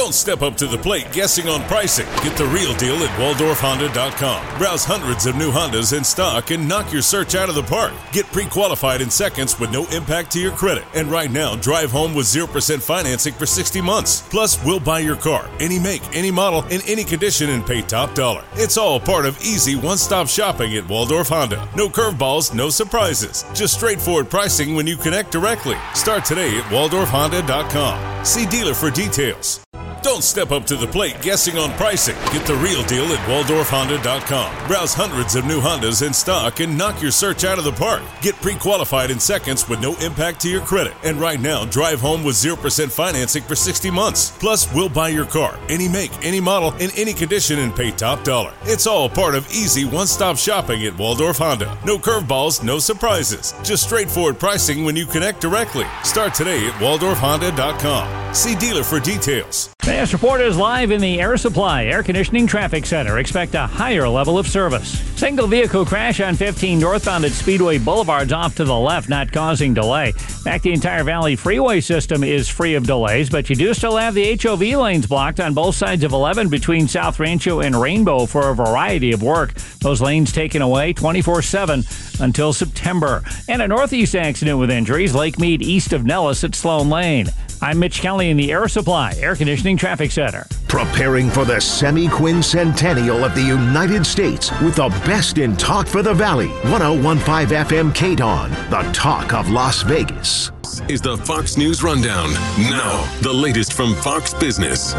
Don't step up to the plate guessing on pricing. Get the real deal at WaldorfHonda.com. Browse hundreds of new Hondas in stock and knock your search out of the park. Get pre-qualified in seconds with no impact to your credit. And right now, drive home with 0% financing for 60 months. Plus, we'll buy your car, any make, any model, in any condition, and pay top dollar. It's all part of easy one-stop shopping at Waldorf Honda. No curveballs, no surprises. Just straightforward pricing when you connect directly. Start today at WaldorfHonda.com. See dealer for details. Don't step up to the plate guessing on pricing. Get the real deal at WaldorfHonda.com. Browse hundreds of new Hondas in stock and knock your search out of the park. Get pre-qualified in seconds with no impact to your credit. And right now, drive home with 0% financing for 60 months. Plus, we'll buy your car, any make, any model, in any condition, and pay top dollar. It's all part of easy one-stop shopping at Waldorf Honda. No curveballs, no surprises. Just straightforward pricing when you connect directly. Start today at WaldorfHonda.com. See dealer for details. Fast Report is live in the Air Supply Air Conditioning Traffic Center. Expect a higher level of service. Single vehicle crash on 15 northbound at Speedway Boulevard's off to the left, not causing delay. In fact, the entire Valley Freeway system is free of delays, but you do still have the HOV lanes blocked on both sides of 11 between South Rancho and Rainbow for a variety of work. Those lanes taken away 24/7 until September. And a northeast accident with injuries, Lake Mead east of Nellis at Sloan Lane. I'm Mitch Kelly in the Air Supply Air Conditioning Traffic Center. Preparing for the semi-quincentennial of the United States with the best in talk for the Valley. 101.5 FM KDON, the talk of Las Vegas. Is the Fox News Rundown. Now, the latest from Fox Business.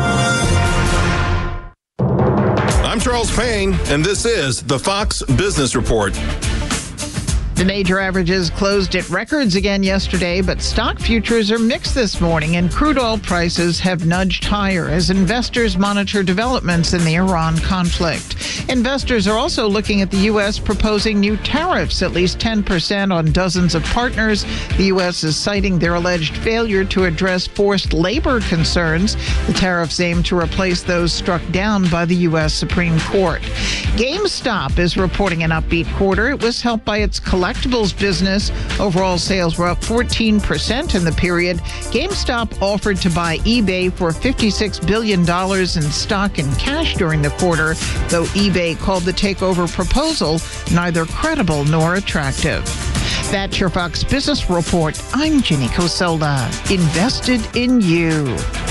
I'm Charles Payne, and this is the Fox Business Report. The major averages closed at records again yesterday, but stock futures are mixed this morning, and crude oil prices have nudged higher as investors monitor developments in the Iran conflict. Investors are also looking at the U.S. proposing new tariffs, at least 10% on dozens of partners. The U.S. is citing their alleged failure to address forced labor concerns. The tariffs aim to replace those struck down by the U.S. Supreme Court. GameStop is reporting an upbeat quarter. It was helped by its collectibles business. Overall sales were up 14% in the period. GameStop offered to buy eBay for $56 billion in stock and cash during the quarter, though eBay called the takeover proposal neither credible nor attractive. That's your Fox Business Report. I'm Ginny Coselda. Invested in you.